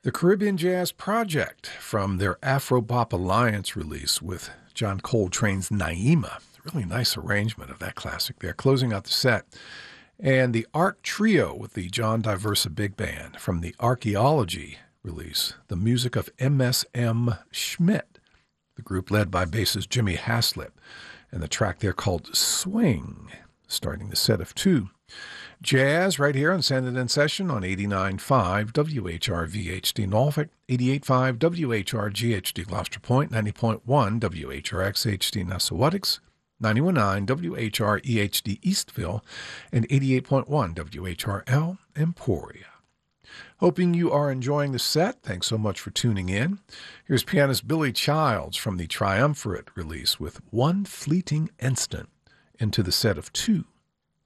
The Caribbean Jazz Project from their Afro-Bop Alliance release with John Coltrane's Naima. Really nice arrangement of that classic there, closing out the set. And the Arc Trio with the John Diversa Big Band from the Archaeology release, the music of M.S.M. Schmidt, the group led by bassist Jimmy Haslip, and the track there called Swing, starting the set of two. Jazz right here on Send It In Session on 89.5 WHRV-HD Norfolk, 88.5 WHRG-HD Gloucester Point, 90.1 WHRX-HD Nassau-Wattix, 91.9 WHR-EHD Eastville, and 88.1 WHRL Emporia. Hoping you are enjoying the set. Thanks so much for tuning in. Here's pianist Billy Childs from the Triumvirate release with One Fleeting Instant into the set of two.